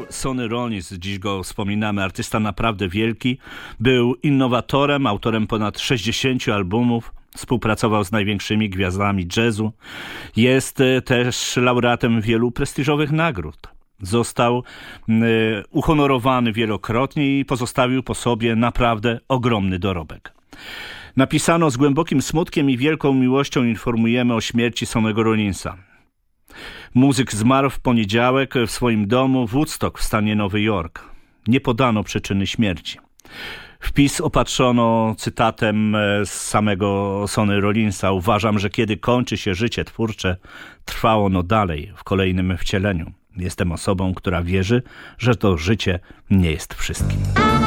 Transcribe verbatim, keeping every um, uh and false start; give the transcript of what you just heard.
Sonny Rollins, dziś go wspominamy, artysta naprawdę wielki. Był innowatorem, autorem ponad sześćdziesięciu albumów. Współpracował z największymi gwiazdami jazzu. Jest też laureatem wielu prestiżowych nagród. Został y, uhonorowany wielokrotnie i pozostawił po sobie naprawdę ogromny dorobek. Napisano: z głębokim smutkiem i wielką miłością informujemy o śmierci Sonnego Rollinsa. Muzyk zmarł w poniedziałek w swoim domu w Woodstock w stanie Nowy Jork. Nie podano przyczyny śmierci. Wpis opatrzono cytatem z samego Sonny Rollinsa: uważam, że kiedy kończy się życie twórcze, trwa ono dalej w kolejnym wcieleniu. Jestem osobą, która wierzy, że to życie nie jest wszystkim.